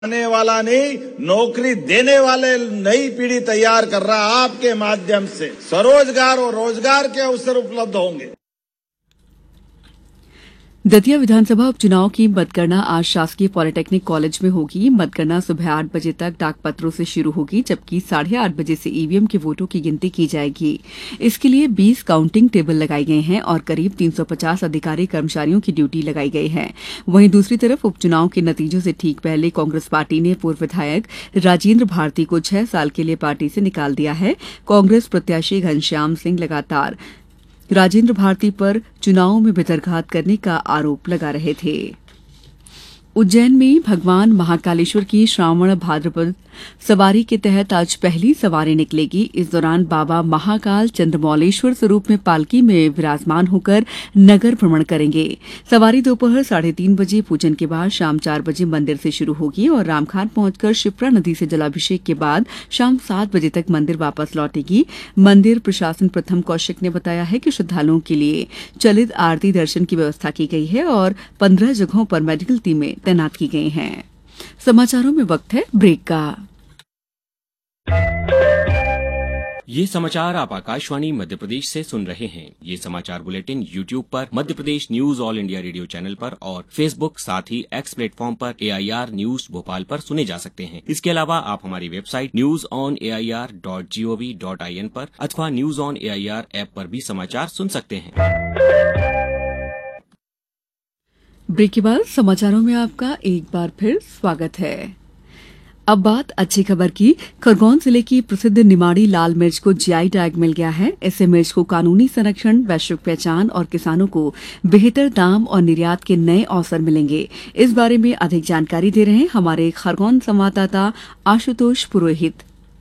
आने वाला नहीं, नौकरी देने वाले नई पीढ़ी तैयार कर रहा। आपके माध्यम से स्वरोजगार और रोजगार के अवसर उपलब्ध होंगे। दतिया विधानसभा उपचुनाव की मतगणना आज शासकीय पॉलिटेक्निक कॉलेज में होगी। मतगणना सुबह 8 बजे तक डाकपत्रों से शुरू होगी, जबकि 8:30 बजे से ईवीएम के वोटों की गिनती की जाएगी। इसके लिए 20 काउंटिंग टेबल लगाए गए हैं और करीब 350 अधिकारी कर्मचारियों की ड्यूटी लगाई गई है। वहीं दूसरी तरफ उपचुनाव के नतीजों से ठीक पहले कांग्रेस पार्टी ने पूर्व विधायक राजेंद्र भारती को 6 साल के लिए पार्टी से निकाल दिया है। कांग्रेस प्रत्याशी घनश्याम सिंह लगातार राजेंद्र भारती पर चुनाव में भितरघात करने का आरोप लगा रहे थे। उज्जैन में भगवान महाकालेश्वर की श्रावण भाद्रपद सवारी के तहत आज पहली सवारी निकलेगी। इस दौरान बाबा महाकाल चंद्रमौलेश्वर स्वरूप में पालकी में विराजमान होकर नगर भ्रमण करेंगे। सवारी दोपहर 3:30 बजे पूजन के बाद शाम 4 बजे मंदिर से शुरू होगी और रामखान पहुंचकर शिप्रा नदी से जलाभिषेक के बाद शाम 7 बजे तक मंदिर वापस लौटेगी। मंदिर प्रशासन प्रथम कौशिक ने बताया है कि श्रद्धालुओं के लिए चलित आरती दर्शन की व्यवस्था की गई है और 15 जगहों पर मेडिकल टीमें तैनात की गई हैं। समाचारों में वक्त है ब्रेक का। ये समाचार आप आकाशवाणी मध्य प्रदेश से सुन रहे हैं। ये समाचार बुलेटिन YouTube पर, Madhya Pradesh news all India radio channel पर और फेसबुक साथ ही एक्स प्लेटफॉर्म पर AIR न्यूज भोपाल पर सुने जा सकते हैं। इसके अलावा आप हमारी वेबसाइट newsonair.gov.in पर अथवा न्यूज ऑन AIR ऐप पर भी समाचार सुन सकते हैं। ब्रेक के बाद समाचारों में आपका एक बार फिर स्वागत है। अब बात अच्छी खबर की। खरगोन जिले की प्रसिद्ध निमाड़ी लाल मिर्च को GI टैग मिल गया है। इससे मिर्च को कानूनी संरक्षण, वैश्विक पहचान और किसानों को बेहतर दाम और निर्यात के नए अवसर मिलेंगे। इस बारे में अधिक जानकारी दे रहे हैं हमारे खरगोन संवाददाता आशुतोष पुरोहित।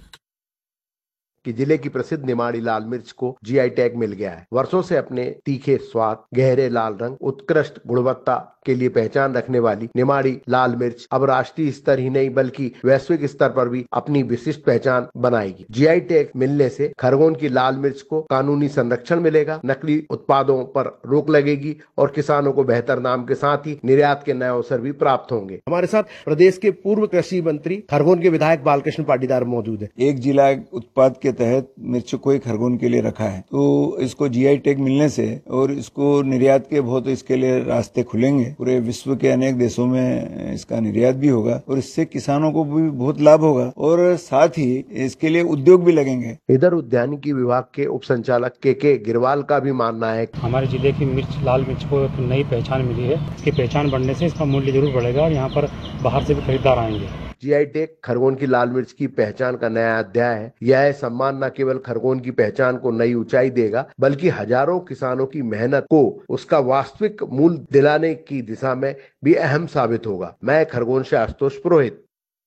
कि जिले की प्रसिद्ध निमाड़ी लाल मिर्च को GI टैग मिल गया है। वर्षों से अपने तीखे स्वाद, गहरे लाल रंग, उत्कृष्ट गुणवत्ता के लिए पहचान रखने वाली निमाड़ी लाल मिर्च अब राष्ट्रीय स्तर ही नहीं बल्कि वैश्विक स्तर पर भी अपनी विशिष्ट पहचान बनाएगी। GI टैग मिलने से खरगोन की लाल मिर्च को कानूनी संरक्षण मिलेगा, नकली उत्पादों पर रोक लगेगी और किसानों को बेहतर दाम के साथ ही निर्यात के नए अवसर भी प्राप्त होंगे। हमारे साथ प्रदेश के पूर्व कृषि मंत्री खरगोन के विधायक बालकृष्ण पाटीदार मौजूद है। एक जिला उत्पाद के तहत मिर्च को ही खरगोन के लिए रखा है, तो इसको GI टैग मिलने से और इसको निर्यात के बहुत इसके लिए रास्ते खुलेंगे। पूरे विश्व के अनेक देशों में इसका निर्यात भी होगा और इससे किसानों को भी बहुत लाभ होगा और साथ ही इसके लिए उद्योग भी लगेंगे। इधर उद्यानिकी विभाग के उप संचालक के गिरवाल का भी मानना है हमारे जिले की लाल मिर्च को एक नई पहचान मिली है। इसकी पहचान बढ़ने से इसका मूल्य जरूर बढ़ेगा और यहाँ पर बाहर से भी खरीदार आएंगे। GI टैग खरगोन की लाल मिर्च की पहचान का नया अध्याय है। यह सम्मान न केवल खरगोन की पहचान को नई ऊंचाई देगा बल्कि हजारों किसानों की मेहनत को उसका वास्तविक मूल्य दिलाने की दिशा में भी अहम साबित होगा। मैं खरगोन से आशुतोष पुरोहित।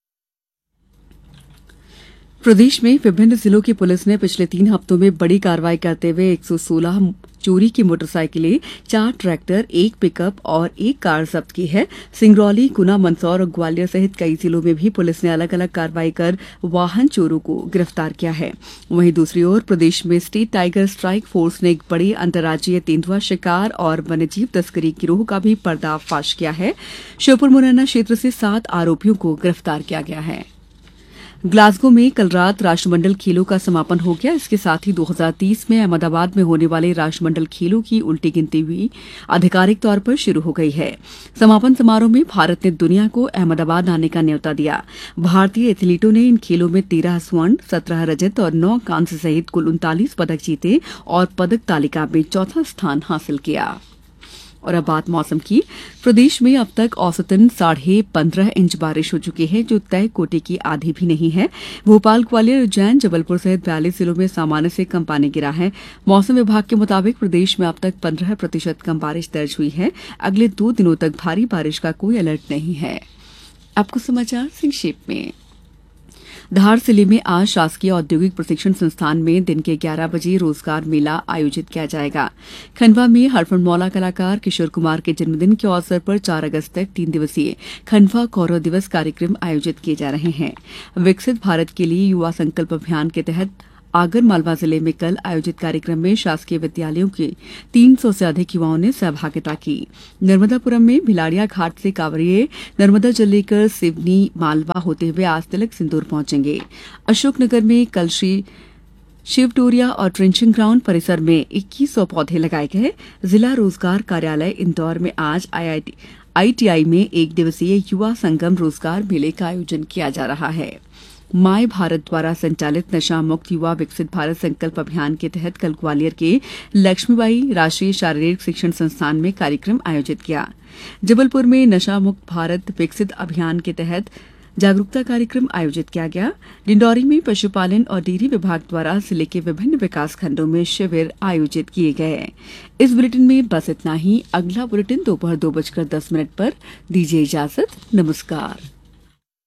प्रदेश में विभिन्न जिलों की पुलिस ने पिछले 3 हफ्तों में बड़ी कार्रवाई करते हुए 116 चोरी की मोटरसाइकिलें, 4 ट्रैक्टर, 1 पिकअप और 1 कार जब्त की है। सिंगरौली, गुना, मंदसौर और ग्वालियर सहित कई जिलों में भी पुलिस ने अलग अलग कार्रवाई कर वाहन चोरों को गिरफ्तार किया है। वहीं दूसरी ओर प्रदेश में स्टेट टाइगर स्ट्राइक फोर्स ने एक बड़ी अंतर्राज्यीय तेंदुआ शिकार और वन्यजीव तस्करी गिरोह का भी पर्दाफाश किया है। श्योपुर मुरैना क्षेत्र से 7 आरोपियों को गिरफ्तार किया गया है। ग्लासगो में कल रात राष्ट्रमंडल खेलों का समापन हो गया। इसके साथ ही 2030 में अहमदाबाद में होने वाले राष्ट्रमंडल खेलों की उल्टी गिनती भी आधिकारिक तौर पर शुरू हो गई है। समापन समारोह में भारत ने दुनिया को अहमदाबाद आने का न्योता दिया। भारतीय एथलीटों ने इन खेलों में 13 स्वर्ण, 17 रजत और 9 कांस्य सहित कुल 39 पदक जीते और पदक तालिका में चौथा स्थान हासिल किया। और अब बात मौसम की। प्रदेश में अब तक औसतन 15.5 इंच बारिश हो चुकी है, जो तय कोटि की आधी भी नहीं है। भोपाल, ग्वालियर, उज्जैन, जबलपुर सहित 42 जिलों में सामान्य से कम पानी गिरा है। मौसम विभाग के मुताबिक प्रदेश में अब तक 15% कम बारिश दर्ज हुई है। अगले 2 दिनों तक भारी बारिश का कोई अलर्ट नहीं है। अब कुछ समाचार संक्षेप में। धार जिले में आज शासकीय औद्योगिक प्रशिक्षण संस्थान में दिन के 11 बजे रोजगार मेला आयोजित किया जाएगा। खंडवा में हरफनमौला कलाकार किशोर कुमार के जन्मदिन के अवसर पर 4 अगस्त तक 3 दिवसीय खंडवा गौरव दिवस कार्यक्रम आयोजित किए जा रहे हैं। विकसित भारत के लिए युवा संकल्प अभियान के तहत आगर मालवा जिले में कल आयोजित कार्यक्रम में शासकीय विद्यालयों के 300 से अधिक युवाओं ने सहभागिता की। नर्मदापुरम में भिलाड़िया घाट से कांवरिये नर्मदा जल लेकर सिवनी मालवा होते हुए आज तिलक सिंदूर पहुंचेंगे। अशोकनगर में कल श्री शिव टोरिया और ट्रेंचिंग ग्राउंड परिसर में 2100 पौधे लगाए गए। जिला रोजगार कार्यालय इंदौर में आज ITI में एक दिवसीय युवा संगम रोजगार मेले का आयोजन किया जा रहा है। माय भारत द्वारा संचालित नशा मुक्त युवा विकसित भारत संकल्प अभियान के तहत कल ग्वालियर के लक्ष्मीबाई राष्ट्रीय शारीरिक शिक्षण संस्थान में कार्यक्रम आयोजित किया। जबलपुर में नशा मुक्त भारत विकसित अभियान के तहत जागरूकता कार्यक्रम आयोजित किया गया। डिंडौरी में पशुपालन और डेयरी विभाग द्वारा जिले के विभिन्न विकास खंडों में शिविर आयोजित किए गए। इस बुलेटिन में बस इतना ही। अगला बुलेटिन दोपहर 2:10 पर। दीजिए इजाजत। नमस्कार।